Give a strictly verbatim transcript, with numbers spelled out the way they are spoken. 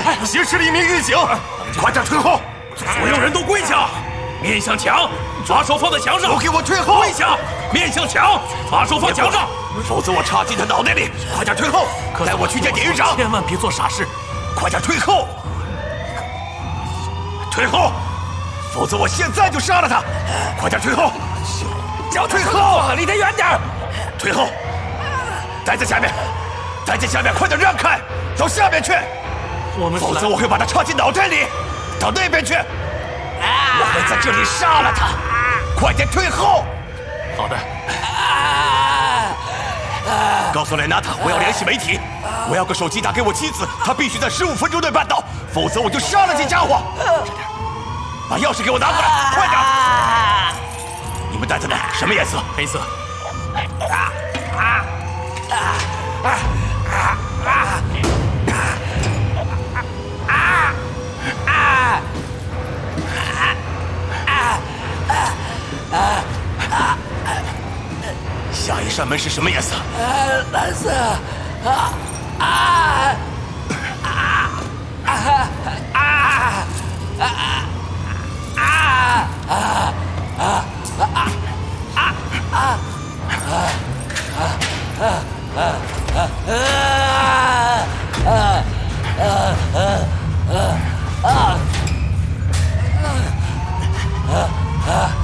挟持了一名狱警，快点退后！ 所有人都跪下，面向墙，把手放在墙上。 都给我退后！ 跪下，面向墙，把手放墙上， 否则我插进他脑袋里！快点退后！带我去见典狱长！ 千万别做傻事！ 快点退后！退后！否则我现在就杀了他！快点退后！ 叫退后，离他远点！ 退后！待在下面，待在下面，快点让开，到下面去！ 我们否则我会把他插进脑袋里，到那边去！我会在这里杀了他！快点退后！ 好的。 告诉莱纳塔，我要联系媒体，我要个手机打给我妻子，她必须在十五分钟内办到，否则我就杀了这家伙！快点，把钥匙给我拿过来，快点！你们戴的呢？什么颜色？ 黑色。 下一扇门是什么颜色？ 呃，蓝色。啊啊啊啊啊啊啊！